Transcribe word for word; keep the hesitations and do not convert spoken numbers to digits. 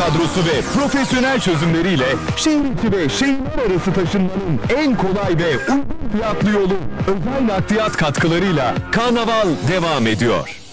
kadrosu ve profesyonel çözümleriyle şehir içi ve şehirler arası taşınmanın en kolay ve uygun fiyatlı yolu özel nakliyat katkılarıyla Karnaval devam ediyor.